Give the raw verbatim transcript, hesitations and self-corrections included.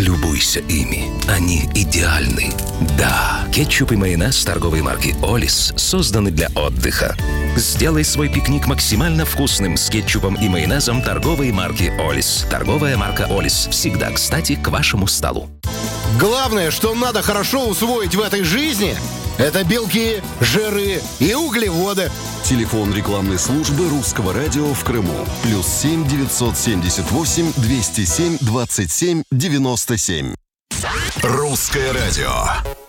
Полюбуйся ими. Они идеальны. Да, кетчуп и майонез торговой марки «Олис» созданы для отдыха. Сделай свой пикник максимально вкусным с кетчупом и майонезом торговой марки «Олис». Торговая марка «Олис» всегда кстати к вашему столу. Главное, что надо хорошо усвоить в этой жизни, это белки, жиры и углеводы. Телефон рекламной службы Русского радио в Крыму. Плюс семь девятьсот семьдесят восемь двести семь двадцать семь девяносто семь. Русское радио.